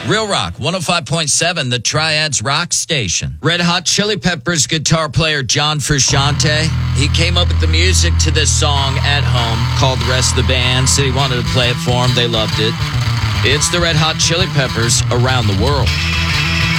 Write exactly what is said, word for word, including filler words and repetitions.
Real Rock, one oh five point seven, the Triads Rock Station. Red Hot Chili Peppers guitar player John Frusciante, he came up with the music to this song at home, called the rest of the band, said he wanted to play it for them. They loved it. It's the Red Hot Chili Peppers Around the World.